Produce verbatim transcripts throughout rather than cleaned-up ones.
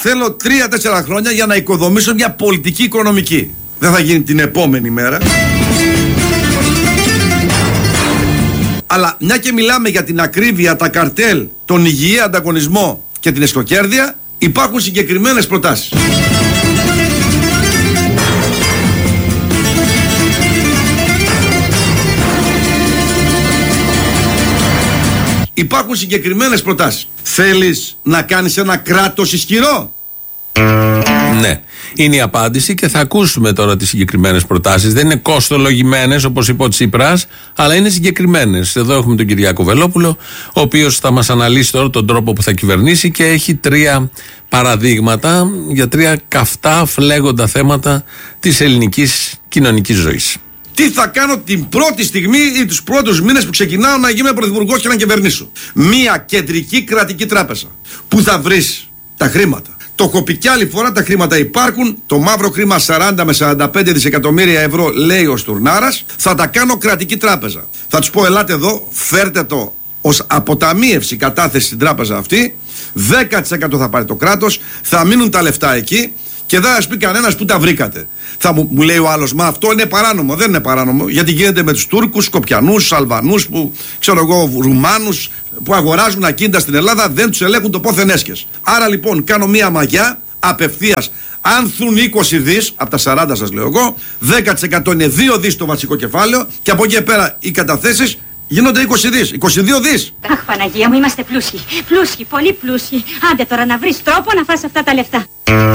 θέλω τρία-τέσσερα χρόνια για να οικοδομήσω μια πολιτική οικονομική. Δεν θα γίνει την επόμενη μέρα. Αλλά μια και μιλάμε για την ακρίβεια, τα καρτέλ, τον υγιή ανταγωνισμό και την εσχροκέρδεια, υπάρχουν συγκεκριμένες προτάσεις. Υπάρχουν συγκεκριμένες προτάσεις. Θέλεις να κάνεις ένα κράτος ισχυρό? Ναι, είναι η απάντηση και θα ακούσουμε τώρα τις συγκεκριμένες προτάσεις. Δεν είναι κοστολογημένες όπως είπε ο Τσίπρας, αλλά είναι συγκεκριμένες. Εδώ έχουμε τον Κυριάκο Βελόπουλο, ο οποίος θα μας αναλύσει τώρα τον τρόπο που θα κυβερνήσει και έχει τρία παραδείγματα για τρία καυτά φλέγοντα θέματα της ελληνικής κοινωνικής ζωής. Τι θα κάνω την πρώτη στιγμή ή τους πρώτους μήνες που ξεκινάω να γίνω πρωθυπουργός και να κυβερνήσω? Μία κεντρική κρατική τράπεζα που θα βρεις τα χρήματα. Το έχω πει κι άλλη φορά, τα χρήματα υπάρχουν. Το μαύρο χρήμα σαράντα με σαράντα πέντε δισεκατομμύρια ευρώ, λέει ο Στουρνάρας. Θα τα κάνω κρατική τράπεζα. Θα τους πω, ελάτε εδώ, φέρτε το ως αποταμίευση κατάθεση στην τράπεζα αυτή. δέκα τοις εκατό θα πάρει το κράτος, θα μείνουν τα λεφτά εκεί και δεν θα σας πει κανένας που τα βρήκατε. Θα μου, μου λέει ο άλλος, μα αυτό είναι παράνομο. Δεν είναι παράνομο, γιατί γίνεται με τους Τούρκους, Σκοπιανούς, Αλβανούς, που, ξέρω εγώ, Ρουμάνους που αγοράζουν ακίνητα στην Ελλάδα, δεν τους ελέγχουν το πόθεν έσχες. Άρα λοιπόν κάνω μία μαγιά απευθείας. Αν θουν είκοσι δις, από τα σαράντα σας λέω εγώ, δέκα τοις εκατό είναι δύο δις το βασικό κεφάλαιο και από εκεί πέρα οι καταθέσεις γίνονται είκοσι δις, είκοσι δύο δις. Αχ, Παναγία μου, είμαστε πλούσιοι. Πλούσιοι, πολύ πλούσιοι. Άντε τώρα να βρεις τρόπο να φας αυτά τα λεφτά.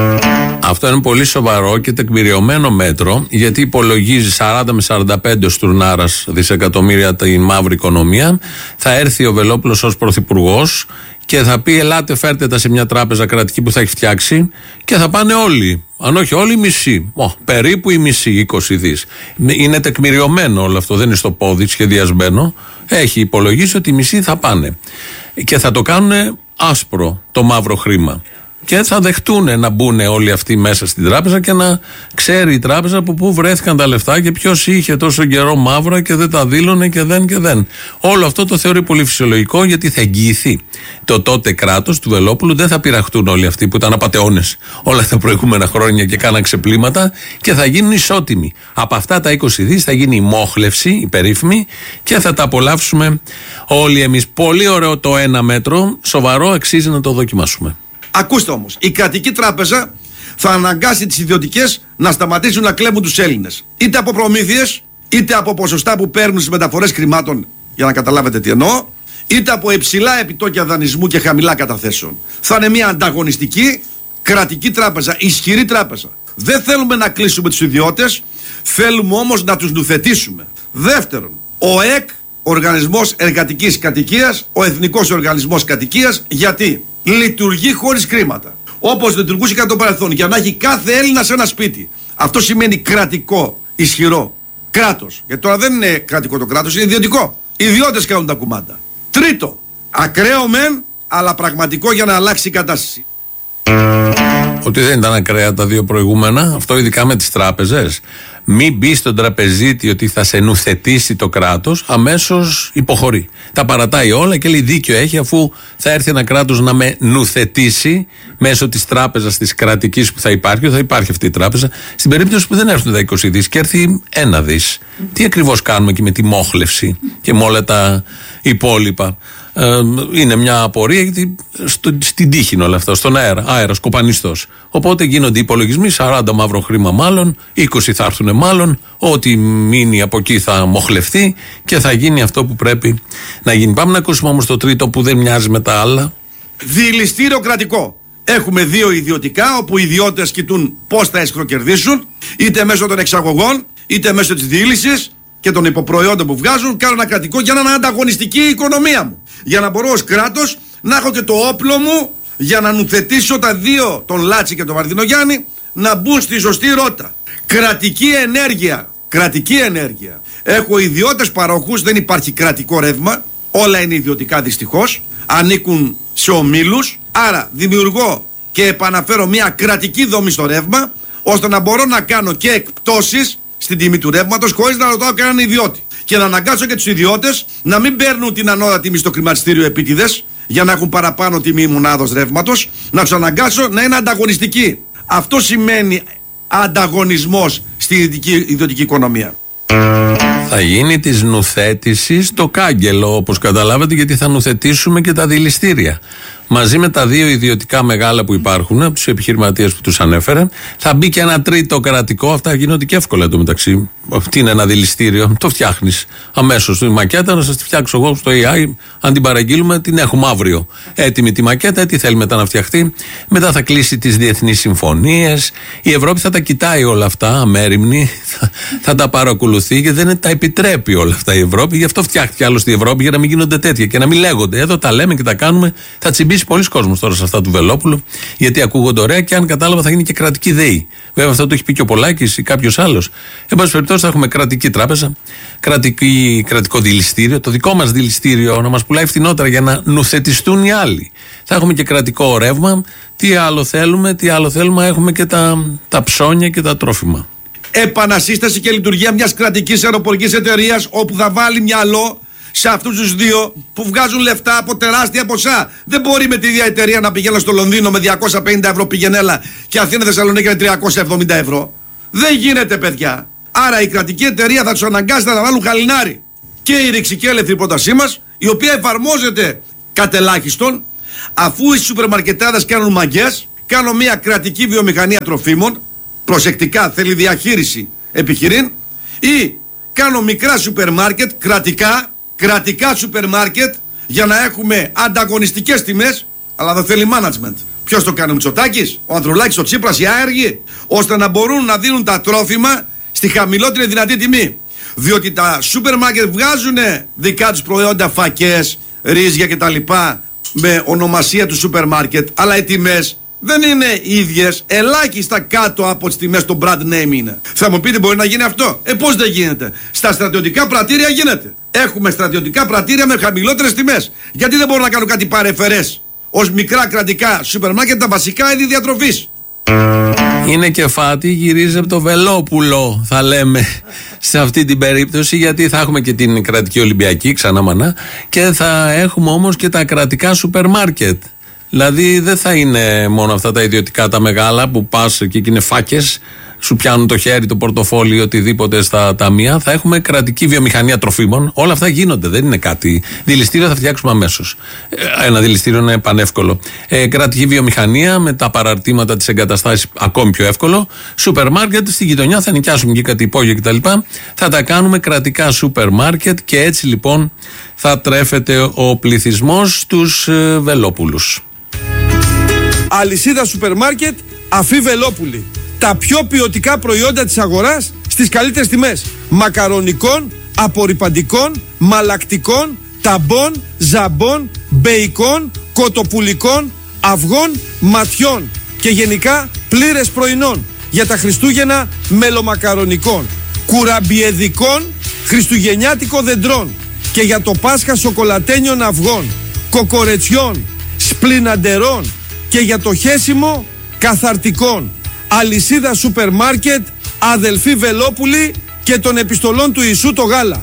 Αυτό είναι πολύ σοβαρό και τεκμηριωμένο μέτρο, γιατί υπολογίζει σαράντα με σαράντα πέντε ο Στουρνάρας δισεκατομμύρια την μαύρη οικονομία. Θα έρθει ο Βελόπουλος ως πρωθυπουργός και θα πει: ελάτε, φέρτε τα σε μια τράπεζα κρατική που θα έχει φτιάξει, και θα πάνε όλοι. Αν όχι όλοι, μισοί. Oh, περίπου η μισή, είκοσι δις. Είναι τεκμηριωμένο όλο αυτό, δεν είναι στο πόδι σχεδιασμένο. Έχει υπολογίσει ότι οι μισοί θα πάνε. Και θα το κάνουν άσπρο το μαύρο χρήμα. Και θα δεχτούν να μπουν όλοι αυτοί μέσα στην τράπεζα και να ξέρει η τράπεζα από πού βρέθηκαν τα λεφτά και ποιος είχε τόσο καιρό μαύρα και δεν τα δήλωνε και δεν και δεν. Όλο αυτό το θεωρεί πολύ φυσιολογικό, γιατί θα εγγυηθεί το τότε κράτος του Βελόπουλου. Δεν θα πειραχτούν όλοι αυτοί που ήταν απατεώνες όλα τα προηγούμενα χρόνια και κάναν ξεπλήματα, και θα γίνουν ισότιμοι. Από αυτά τα είκοσι δις θα γίνει η μόχλευση, η περίφημη, και θα τα απολαύσουμε όλοι εμείς. Πολύ ωραίο το ένα μέτρο, σοβαρό, αξίζει να το δοκιμάσουμε. Ακούστε όμως, η κρατική τράπεζα θα αναγκάσει τις ιδιωτικές να σταματήσουν να κλέβουν τους Έλληνες. Είτε από προμήθειες, είτε από ποσοστά που παίρνουν στις μεταφορές χρημάτων, για να καταλάβετε τι εννοώ, είτε από υψηλά επιτόκια δανεισμού και χαμηλά καταθέσεων. Θα είναι μια ανταγωνιστική κρατική τράπεζα, ισχυρή τράπεζα. Δεν θέλουμε να κλείσουμε τους ιδιώτες, θέλουμε όμως να τους νουθετήσουμε. Δεύτερον, ο ΕΚ, Οργανισμός Εργατικής Κατοικίας, ο Εθνικός Οργανισμός Κατοικίας, γιατί λειτουργεί χωρίς χρήματα. Όπως λειτουργούσε κατά το παρελθόν, για να έχει κάθε Έλληνας ένα σπίτι. Αυτό σημαίνει κρατικό, ισχυρό κράτος. Γιατί τώρα δεν είναι κρατικό το κράτος, είναι ιδιωτικό. Οι ιδιώτες κάνουν τα κουμάντα. Τρίτο, ακραίο μεν, αλλά πραγματικό για να αλλάξει η κατάσταση. Ότι δεν ήταν ακραία τα δύο προηγούμενα, αυτό ειδικά με τις τράπεζες. Μην μπει στον τραπεζίτη ότι θα σε νουθετήσει το κράτος, αμέσως υποχωρεί. Τα παρατάει όλα και λέει: δίκιο έχει, αφού θα έρθει ένα κράτος να με νουθετήσει μέσω της τράπεζας της κρατικής που θα υπάρχει, θα υπάρχει αυτή η τράπεζα. Στην περίπτωση που δεν έρθουν τα είκοσι δις και έρθει ένα δις, τι ακριβώς κάνουμε και με τη μόχλευση και με όλα τα υπόλοιπα? Ε, είναι μια απορία, γιατί στο, στην τύχη είναι όλα αυτά, στον αέρα, αέρας, κοπανιστός. Οπότε γίνονται υπολογισμοί, σαράντα μαύρο χρήμα μάλλον, είκοσι θα έρθουν μάλλον, ό,τι μείνει από εκεί θα μοχλευτεί και θα γίνει αυτό που πρέπει να γίνει. Πάμε να ακούσουμε όμως το τρίτο που δεν μοιάζει με τα άλλα. Διηλιστήριο κρατικό. Έχουμε δύο ιδιωτικά, όπου οι ιδιώτες κοιτούν πώς θα εσχροκερδίσουν, είτε μέσω των εξαγωγών, είτε μέσω της διήλυσης και των υποπροϊόντων που βγάζουν. Κάνω ένα κρατικό για να είναι ανταγωνιστική η οικονομία μου. Για να μπορώ ως κράτος να έχω και το όπλο μου για να νουθετήσω τα δύο, τον Λάτσι και τον Βαρδινογιάννη, να μπουν στη σωστή ρότα. Κρατική ενέργεια. Κρατική ενέργεια. Έχω ιδιώτες παροχούς, δεν υπάρχει κρατικό ρεύμα. Όλα είναι ιδιωτικά δυστυχώς. Ανήκουν σε ομίλους. Άρα δημιουργώ και επαναφέρω μια κρατική δομή στο ρεύμα, ώστε να μπορώ να κάνω και εκπτώσεις στην τιμή του ρεύματος χωρίς να ρωτάω κανέναν ιδιώτη. Και να αναγκάσω και τους ιδιώτες να μην παίρνουν την ανώτατη τιμή στο χρηματιστήριο επίτηδες, για να έχουν παραπάνω τιμή μονάδος ρεύματος, να τους αναγκάσω να είναι ανταγωνιστικοί. Αυτό σημαίνει ανταγωνισμός στην ιδιωτική, ιδιωτική οικονομία. Θα γίνει της νουθέτησης το κάγκελο, όπως καταλάβατε, γιατί θα νουθετήσουμε και τα δηληστήρια. Μαζί με τα δύο ιδιωτικά μεγάλα που υπάρχουν, από τους επιχειρηματίες που τους ανέφερε, θα μπει και ένα τρίτο κρατικό. Αυτά γίνονται και εύκολα εδώ μεταξύ. Τι είναι ένα δηληστήριο, το φτιάχνεις αμέσως. Τη μακέτα να σας τη φτιάξω εγώ στο έι άι. Αν την παραγγείλουμε, την έχουμε αύριο. Έτοιμη τη μακέτα, τι θέλει μετά να φτιαχτεί. Μετά θα κλείσει τις διεθνείς συμφωνίες. Η Ευρώπη θα τα κοιτάει όλα αυτά, αμέριμνη, θα, θα τα παρακολουθεί και δεν τα επιτρέπει όλα αυτά η Ευρώπη. Γι' αυτό φτιάχτηκε άλλωστε η Ευρώπη, για να μην γίνονται τέτοια και να μην λέγονται. Εδώ τα λέμε και τα κάνουμε. Θα τσιμπήσει πολλοί κόσμος τώρα σε αυτά του Βελόπουλου, γιατί ακούγονται ωραία και αν κατάλαβα θα γίνει και κρατική ΔΕΗ. Βέβαια αυτό το έχει πει και ο Πολάκης ή κάποιος άλλος. Εν πάση περιπτώσει θα έχουμε κρατική τράπεζα, κρατική, κρατικό δηληστήριο, το δικό μας δηληστήριο να μας πουλάει φθηνότερα για να νουθετιστούν οι άλλοι. Θα έχουμε και κρατικό ρεύμα. Τι άλλο θέλουμε, τι άλλο θέλουμε, έχουμε και τα, τα ψώνια και τα τρόφιμα. Επανασύσταση και λειτουργία μιας κρατικής αεροπορικής εταιρείας όπου θα βάλει μυαλό σε αυτούς τους δύο που βγάζουν λεφτά από τεράστια ποσά. Δεν μπορεί με τη ίδια εταιρεία να πηγαίνω στο Λονδίνο με διακόσια πενήντα ευρώ πηγενέλα και Αθήνα Θεσσαλονίκη με τριακόσια εβδομήντα ευρώ. Δεν γίνεται, παιδιά. Άρα η κρατική εταιρεία θα τους αναγκάσει να βάλουν χαλινάρι. Και η ρηξικέλευθη πρότασή μας, η οποία εφαρμόζεται κατ' ελάχιστον, αφού οι σούπερ μαρκετάδες κάνουν μαγκές, κάνω μια κρατική βιομηχανία τροφίμων, προσεκτικά θέλει διαχείριση επιχειρήν, ή κάνω μικρά σούπερ μάρκετ, κρατικά, κρατικά σούπερ μάρκετ, για να έχουμε ανταγωνιστικές τιμές, αλλά δεν θέλει management. Ποιος το κάνει, ο Μητσοτάκης, ο Ανδρουλάκης, ο Τσίπρας, οι άεργοι, ώστε να μπορούν να δίνουν τα τρόφιμα στη χαμηλότερη δυνατή τιμή. Διότι τα σούπερ μάρκετ βγάζουν δικά τους προϊόντα, φακές, ρύζια κτλ. Με ονομασία του σούπερ μάρκετ, αλλά οι τιμές δεν είναι ίδιες, ελάχιστα κάτω από τις τιμές των brand name είναι. Θα μου πείτε, μπορεί να γίνει αυτό? Ε, πώς δεν γίνεται? Στα στρατιωτικά πρατήρια γίνεται. Έχουμε στρατιωτικά πρατήρια με χαμηλότερες τιμές. Γιατί δεν μπορώ να κάνω κάτι παρεφερές ως μικρά κρατικά σούπερ μάρκετ, τα βασικά είδη διατροφής? Είναι και φάτι, γυρίζει από το Βελόπουλο, θα λέμε σε αυτή την περίπτωση, γιατί θα έχουμε και την κρατική Ολυμπιακή, ξανά μανά, και θα έχουμε όμως και τα κρατικά σούπερ μάρκετ. Δηλαδή δεν θα είναι μόνο αυτά τα ιδιωτικά τα μεγάλα που πας εκεί και είναι φάκες, σου πιάνουν το χέρι, το πορτοφόλι, οτιδήποτε στα ταμεία. Θα έχουμε κρατική βιομηχανία τροφίμων. Όλα αυτά γίνονται, δεν είναι κάτι. Δηληστήριο θα φτιάξουμε αμέσως. Ένα δηληστήριο είναι πανεύκολο. Ε, κρατική βιομηχανία με τα παραρτήματα της εγκαταστάσης ακόμη πιο εύκολο. Σούπερ μάρκετ στη γειτονιά θα νοικιάσουμε και κάτι υπόγεια κτλ. Θα τα κάνουμε κρατικά σούπερ μάρκετ και έτσι λοιπόν θα τρέφεται ο πληθυσμός στους ε, Βελόπουλους. Αλυσίδα σούπερ μάρκετ Αφή Βελόπουλη. Τα πιο ποιοτικά προϊόντα της αγοράς στις καλύτερες τιμές. Μακαρονικών, απορρυπαντικών, μαλακτικών, ταμπών, ζαμπών, μπεϊκών, κοτοπουλικών, αυγών, ματιών και γενικά πλήρες πρωινών. Για τα Χριστούγεννα μελομακαρονικών, κουραμπιεδικών, χριστουγεννιάτικο δεντρών και για το Πάσχα σοκολατένιων αυγών, κοκορετσιών, σπλιναντερών και για το χέσιμο καθαρτικών. Αλυσίδα σούπερ μάρκετ Αδελφή Βελόπουλη και των επιστολών του Ιησού το γάλα.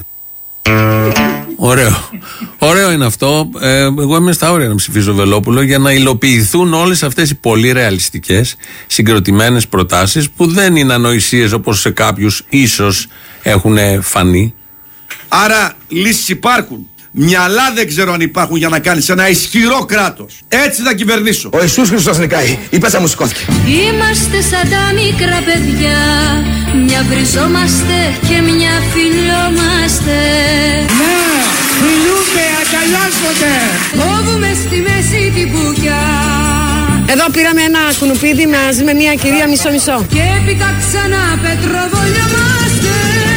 Ωραίο. Ωραίο είναι αυτό. Ε, εγώ είμαι στα όρια να ψηφίσω Βελόπουλο για να υλοποιηθούν όλες αυτές οι πολύ ρεαλιστικές, συγκροτημένες προτάσεις που δεν είναι ανοησίες όπως σε κάποιους ίσως έχουν φανεί. Άρα λύσεις υπάρχουν. Μυαλά δεν ξέρω αν υπάρχουν για να κάνεις ένα ισχυρό κράτος. Έτσι θα κυβερνήσω. Ο Ιησούς Χριστός νικάει. Η πέτσα μου σηκώθηκε. Είμαστε σαν τα μικρά παιδιά. Μια βριζόμαστε και μια φιλόμαστε. Ναι, φιλούνται, αγκαλιάζονται. Κόβουμε στη μέση την μπουκιά. Εδώ πήραμε ένα κουνουπίδι μαζί με μια κυρία μισό-μισό. Και έπειτα ξανά πετροβολιόμαστε.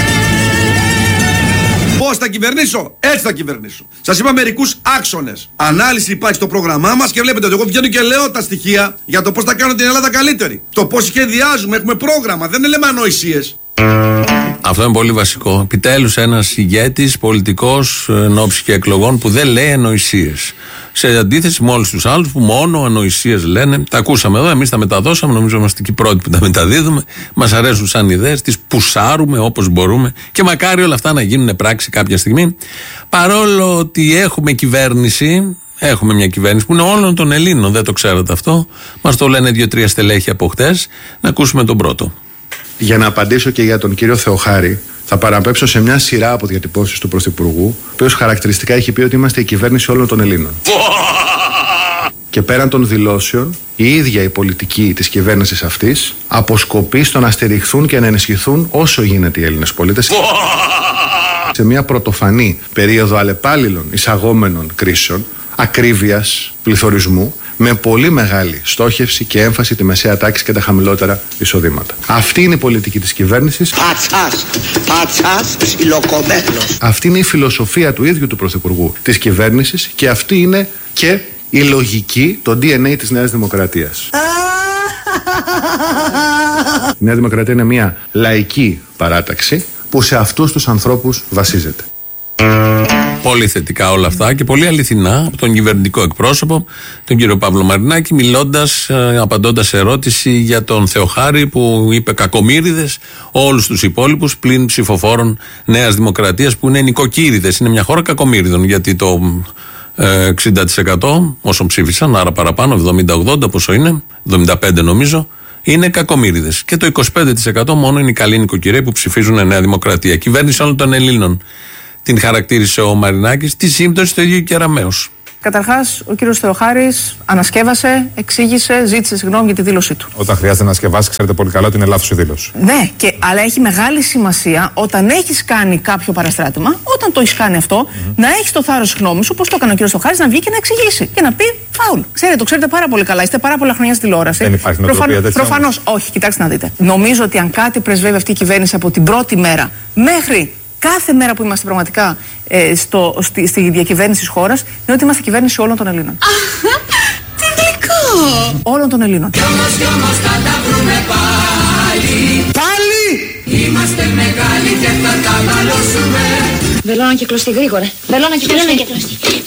Πώς θα κυβερνήσω? Έτσι θα κυβερνήσω. Σας είπα μερικούς άξονες. Ανάλυση υπάρχει στο πρόγραμμά μας και βλέπετε ότι εγώ βγαίνω και λέω τα στοιχεία για το πώς θα κάνω την Ελλάδα καλύτερη. Το πώς σχεδιάζουμε, έχουμε πρόγραμμα, δεν λέμε ανοησίες. Αυτό είναι πολύ βασικό. Επιτέλους ένας ηγέτης, πολιτικός, εν ώψη και εκλογών που δεν λέει ανοησίες. Σε αντίθεση με όλους τους άλλους που μόνο ανοησίες λένε. Τα ακούσαμε εδώ, εμείς τα μεταδώσαμε, νομίζω είμαστε και οι πρώτοι που τα μεταδίδουμε. Μας αρέσουν σαν ιδέες, τις πουσάρουμε όπως μπορούμε και μακάρι όλα αυτά να γίνουν πράξη κάποια στιγμή. Παρόλο ότι έχουμε κυβέρνηση, Έχουμε μια κυβέρνηση που είναι όλων των Ελλήνων. Δεν το ξέρατε αυτό. Μας το λένε δύο-τρία στελέχη από χτες. Να ακούσουμε τον πρώτο. Για να απαντήσω και για τον κύριο Θεοχάρη, θα παραπέμψω σε μια σειρά από διατυπώσεις του Πρωθυπουργού, ο οποίος χαρακτηριστικά έχει πει ότι είμαστε η κυβέρνηση όλων των Ελλήνων. Και πέραν των δηλώσεων, η ίδια η πολιτική της κυβέρνησης αυτής αποσκοπεί στο να στηριχθούν και να ενισχυθούν όσο γίνεται οι Έλληνες πολίτες σε μια πρωτοφανή περίοδο αλλεπάλληλων εισαγόμενων κρίσεων, ακρίβειας, πληθωρισμού, με πολύ μεγάλη στόχευση και έμφαση τη μεσαία τάξη και τα χαμηλότερα εισοδήματα. Αυτή είναι η πολιτική της κυβέρνησης. Πατσάς, πατσάς, ψιλοκομμένος. Αυτή είναι η φιλοσοφία του ίδιου του Πρωθυπουργού της κυβέρνησης και αυτή είναι και η λογική, το ντι εν έι της Νέας Δημοκρατίας. Η Νέα Δημοκρατία είναι μια λαϊκή παράταξη που σε αυτούς τους ανθρώπους βασίζεται. Πολύ θετικά όλα αυτά και πολύ αληθινά από τον κυβερνητικό εκπρόσωπο, τον κύριο Παύλο Μαρινάκη, μιλώντας, απαντώντας σε ερώτηση για τον Θεοχάρη που είπε κακομοίριδες όλους τους υπόλοιπους πλην ψηφοφόρων Νέας Δημοκρατίας που είναι νοικοκύριδες. Είναι μια χώρα κακομοίριδων γιατί το εξήντα τοις εκατό όσων ψήφισαν, άρα παραπάνω, εβδομήντα ογδόντα πόσο είναι, εβδομήντα πέντε νομίζω, είναι κακομοίριδες. Και το είκοσι πέντε τοις εκατό μόνο είναι οι καλοί νοικοκυρέοι που ψηφίζουν Νέα Δημοκρατία. Κυβέρνηση όλων των Ελλήνων. Την χαρακτήρισε ο Μαρινάκης, τη σύμπτωση το ίδιο και Κεραμέως. Καταρχάς, ο κύριος Θεοχάρης ανασκεύασε, εξήγησε, ζήτησε συγγνώμη για τη δήλωσή του. Όταν χρειάζεται να ανασκευάσει, ξέρετε πολύ καλά ότι είναι λάθος η δήλωση. Ναι, και, αλλά έχει μεγάλη σημασία όταν έχεις κάνει κάποιο παραστράτημα, όταν το έχεις κάνει αυτό, mm-hmm. να έχεις το θάρρος γνώμης, όπως το έκανε ο κύριος Θεοχάρης, να βγει και να εξηγήσει και να πει φάουλ. Ξέρετε, το ξέρετε πάρα πολύ καλά, είστε πάρα πολλά χρόνια στη τηλεόραση. Δεν υπάρχει νοοτροπία τέτοια. Προφανώς, όχι, κοιτάξτε να δείτε. Νομίζω ότι αν κάτι πρεσβεύει αυτή η κυβέρνηση από την πρώτη μέρα μέχρι κάθε μέρα που είμαστε πραγματικά ε, στο, στη, στη διακυβέρνηση της χώρας, είναι ότι είμαστε κυβέρνηση όλων των Ελλήνων. Τι γλυκό! Όλων των Ελλήνων. Κι όμως, κι όμως θα τα βρούμε πάλι. Πάλι! Είμαστε μεγάλοι και θα τα βαλώσουμε. Βελόνα και κλωστή, γρήγορα. Βελόνα και κλωστή.